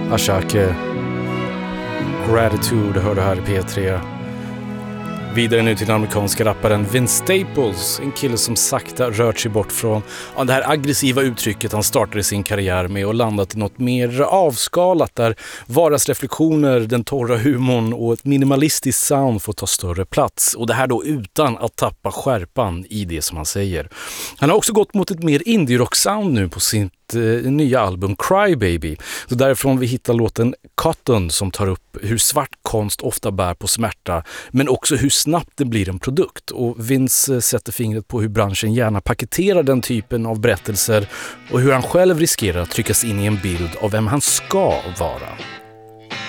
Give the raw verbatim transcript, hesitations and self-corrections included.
Ashake, Gratitude hörde här i P tre. Vidare nu till den amerikanska rapparen Vince Staples, en kille som sakta rört sig bort från ja, det här aggressiva uttrycket han startade sin karriär med och landat i något mer avskalat där vardagsreflektioner, den torra humorn och ett minimalistiskt sound får ta större plats. Och det här då utan att tappa skärpan i det som han säger. Han har också gått mot ett mer indie-rock-sound nu på sin nya album Cry Baby. Så därifrån vi hittar låten Cotton som tar upp hur svart konst ofta bär på smärta men också hur snabbt det blir en produkt. Och Vince sätter fingret på hur branschen gärna paketerar den typen av berättelser och hur han själv riskerar att tryckas in i en bild av vem han ska vara.